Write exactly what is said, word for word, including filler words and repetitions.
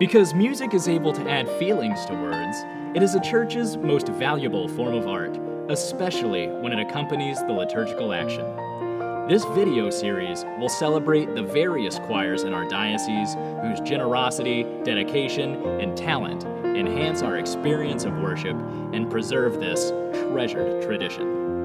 Because music is able to add feelings to words, it is a church's most valuable form of art, especially when it accompanies the liturgical action. This video series will celebrate the various choirs in our diocese whose generosity, dedication, and talent enhance our experience of worship and preserve this treasured tradition.